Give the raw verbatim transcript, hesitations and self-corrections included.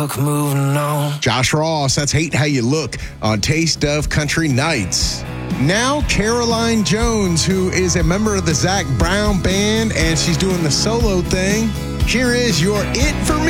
Moving on. Josh Ross, that's Hate How You Look on Taste of Country Nights. Now, Caroline Jones, who is a member of the Zac Brown Band, and she's doing the solo thing. Here is Your It For Me.